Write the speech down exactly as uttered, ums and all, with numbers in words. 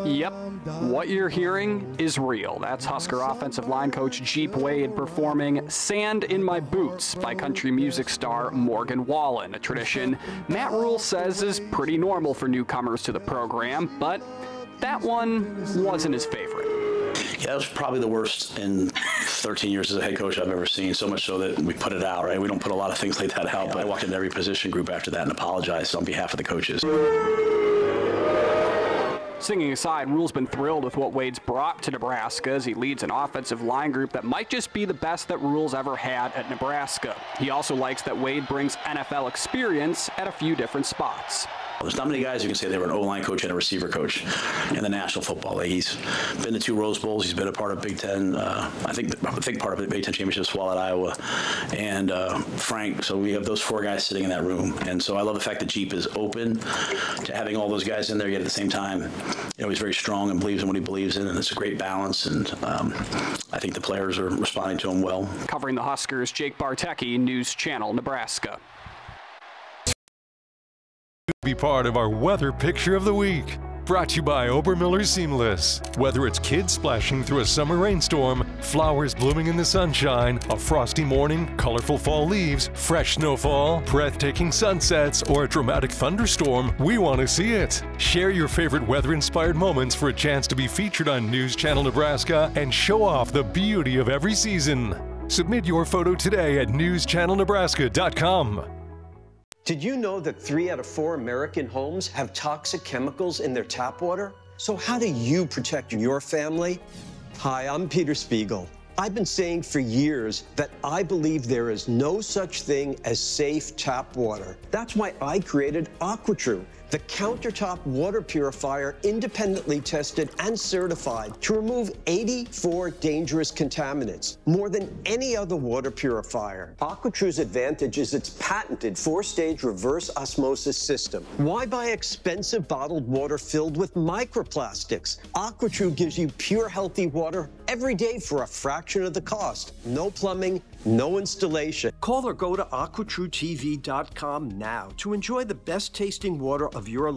Yep, what you're hearing is real. That's Husker offensive line coach Jeep Wade performing Sand in My Boots by country music star Morgan Wallen, a tradition Matt Rhule says is pretty normal for newcomers to the program, but that one wasn't his favorite. Yeah, that was probably the worst in thirteen years as a head coach I've ever seen, so much so that we put it out, right? We don't put a lot of things like that out, but I walked into every position group after that and apologized on behalf of the coaches. Singing aside, Rhule's been thrilled with what Wade's brought to Nebraska as he leads an offensive line group that might just be the best that Rhule's ever had at Nebraska. He also likes that Wade brings N F L experience at a few different spots. There's not many guys who can say they were an O-line coach and a receiver coach in the National Football League. He's been to two Rose Bowls. He's been a part of Big Ten. Uh, I think I think part of the Big Ten championships while at Iowa, and uh, Frank. So we have those four guys sitting in that room, and so I love the fact that Jeep is open to having all those guys in there. Yet at the same time, you know, he's very strong and believes in what he believes in, and it's a great balance. And um, I think the players are responding to him well. Covering the Huskers, Jake Bartecki, News Channel, Nebraska. Be part of our weather picture of the week. Brought to you by Obermiller Seamless. Whether it's kids splashing through a summer rainstorm, flowers blooming in the sunshine, a frosty morning, colorful fall leaves, fresh snowfall, breathtaking sunsets, or a dramatic thunderstorm, we want to see it. Share your favorite weather-inspired moments for a chance to be featured on News Channel Nebraska and show off the beauty of every season. Submit your photo today at news channel nebraska dot com. Did you know that three out of four American homes have toxic chemicals in their tap water? So how do you protect your family? Hi, I'm Peter Spiegel. I've been saying for years that I believe there is no such thing as safe tap water. That's why I created AquaTrue, the countertop water purifier independently tested and certified to remove eighty-four dangerous contaminants, more than any other water purifier. AquaTrue's advantage is its patented four-stage reverse osmosis system. Why buy expensive bottled water filled with microplastics? AquaTrue gives you pure, healthy water every day for a fraction of the cost. No plumbing, no installation. Call or go to aqua true T V dot com now to enjoy the best tasting water of your